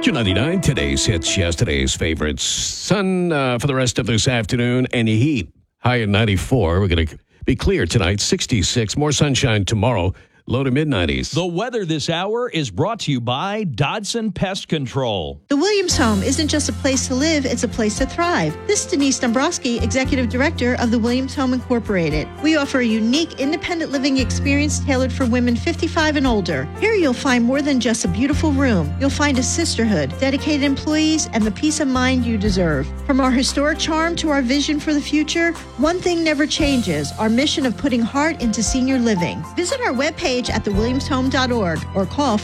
299, today's hits, yesterday's favorites. Sun for the rest of this afternoon, and heat. High at 94. We're going to be clear tonight, 66. More sunshine tomorrow, low to mid-90s. The weather this hour is brought to you by Dodson Pest Control. The Williams home isn't just a place to live, it's a place to thrive. This is Denise Dombrowski, Executive Director of the Williams Home Incorporated. We offer a unique independent living experience tailored for women 55 and older. Here you'll find more than just a beautiful room. You'll find a sisterhood, dedicated employees, and the peace of mind you deserve. From our historic charm to our vision for the future, one thing never changes, our mission of putting heart into senior living. Visit our webpage at thewilliamshome.org or call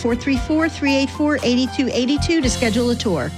434-384-8282 to schedule a tour.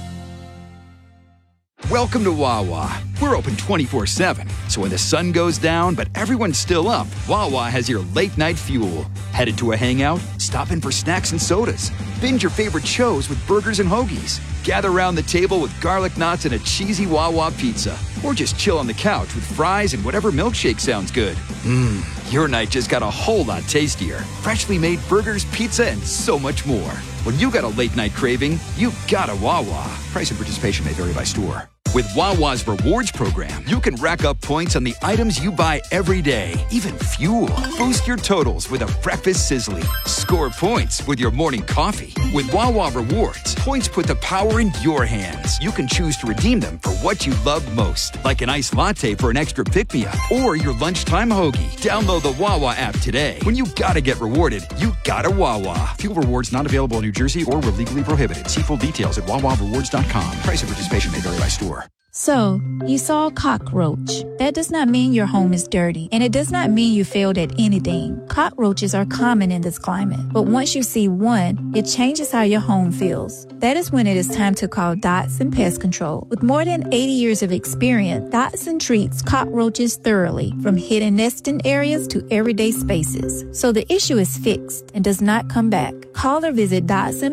Welcome to Wawa. We're open 24/7, so when the sun goes down but everyone's still up, Wawa has your late night fuel. Headed to a hangout? Stop in for snacks and sodas. Binge your favorite shows with burgers and hoagies. Gather around the table with garlic knots and a cheesy Wawa pizza. Or just chill on the couch with fries and whatever milkshake sounds good. Your night just got a whole lot tastier. Freshly made burgers, pizza, and so much more. When you got a late night craving, you got a Wawa. Price and participation may vary by store. With Wawa's Rewards program, you can rack up points on the items you buy every day, even fuel. Boost your totals with a breakfast sizzly. Score points with your morning coffee. With Wawa Rewards, points put the power in your hands. You can choose to redeem them for what you love most, like an iced latte for an extra pick-me-up or your lunchtime hoagie. Download the Wawa app today. When you gotta get rewarded, you gotta Wawa. Fuel rewards not available in New Jersey or were legally prohibited. See full details at wawarewards.com. Price and participation may vary by store. So, you saw a cockroach. That does not mean your home is dirty, and it does not mean you failed at anything. Cockroaches are common in this climate, but once you see one, it changes how your home feels. That is when it is time to call Dodson Pest Control. With more than 80 years of experience, Dodson treats cockroaches thoroughly, from hidden nesting areas to everyday spaces. So the issue is fixed and does not come back. Call or visit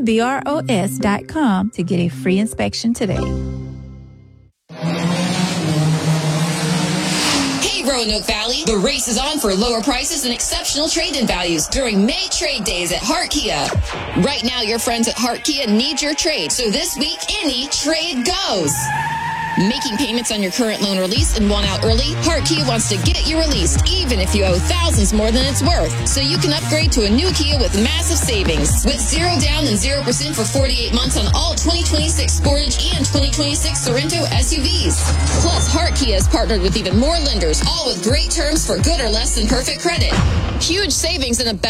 DodsonBROS.com to get a free inspection today. Roanoke Valley, the race is on for lower prices and exceptional trade-in values during May trade days at Hart Kia. Right now, your friends at Hart Kia need your trade, so this week, any trade goes. Making payments on your current loan release and want out early? Hart Kia wants to get you released, even if you owe thousands more than it's worth. So you can upgrade to a new Kia with massive savings. With 0 down and 0% for 48 months on all 2026 Sportage and 2026 Sorento SUVs. Plus, Hart Kia is partnered with even more lenders, all with great terms for good or less than perfect credit. Huge savings and a better